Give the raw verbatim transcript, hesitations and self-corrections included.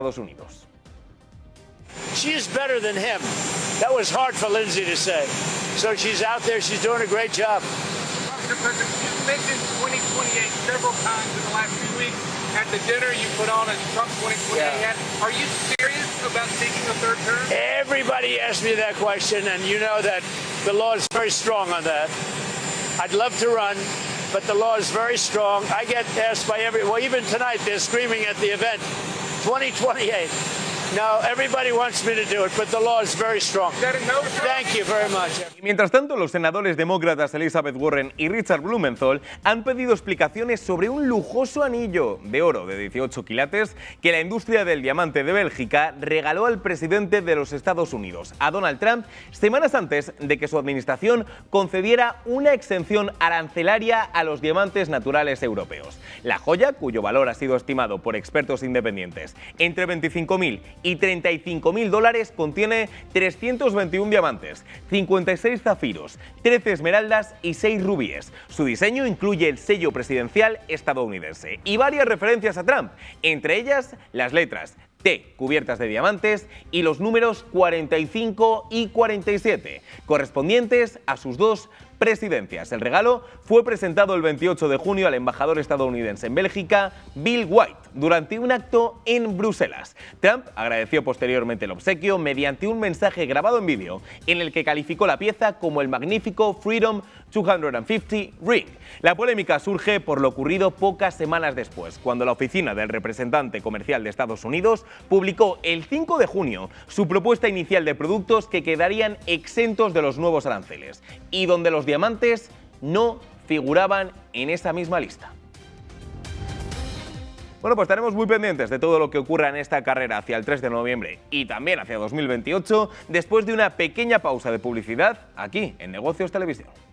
Estados Unidos. She's better than him. That was hard for Lindsay to say. So she's out there, she's doing a great job. Mister President, you mentioned twenty twenty-eight several times in the last few weeks. At the dinner, you put on a Trump twenty twenty-eight Yeah. hat. Are you serious about seeking a third term? Everybody asked me that question, and you know that the law is very strong on that. I'd love to run, but the law is very strong. I get asked by every, well, even tonight they're screaming at the event, twenty twenty-eight. No, everybody wants me to do it, but the law is very strong. Thank you very much. Mientras tanto, los senadores demócratas Elizabeth Warren y Richard Blumenthal han pedido explicaciones sobre un lujoso anillo de oro de dieciocho quilates que la industria del diamante de Bélgica regaló al presidente de los Estados Unidos, a Donald Trump, semanas antes de que su administración concediera una exención arancelaria a los diamantes naturales europeos. La joya, cuyo valor ha sido estimado por expertos independientes entre veinticinco mil y treinta y cinco mil dólares, contiene trescientos veintiún diamantes, cincuenta y seis zafiros, trece esmeraldas y seis rubíes. Su diseño incluye el sello presidencial estadounidense y varias referencias a Trump, entre ellas las letras T cubiertas de diamantes y los números cuarenta y cinco y cuarenta y siete, correspondientes a sus dos presidencias. El regalo fue presentado el veintiocho de junio al embajador estadounidense en Bélgica, Bill White, durante un acto en Bruselas. Trump agradeció posteriormente el obsequio mediante un mensaje grabado en vídeo en el que calificó la pieza como el magnífico Freedom doscientos cincuenta Ring. La polémica surge por lo ocurrido pocas semanas después, cuando la oficina del representante comercial de Estados Unidos publicó el cinco de junio su propuesta inicial de productos que quedarían exentos de los nuevos aranceles y donde los diamantes no figuraban en esa misma lista. Bueno, pues estaremos muy pendientes de todo lo que ocurra en esta carrera hacia el tres de noviembre y también hacia dos mil veintiocho, después de una pequeña pausa de publicidad aquí en Negocios Televisión.